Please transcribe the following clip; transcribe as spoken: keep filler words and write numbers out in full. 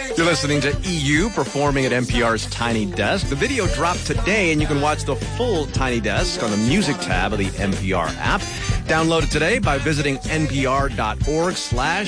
You're listening to E U performing at N P R's Tiny Desk. The video dropped today, and you can watch the full Tiny Desk on the music tab of the N P R app. Download it today by visiting npr.org slash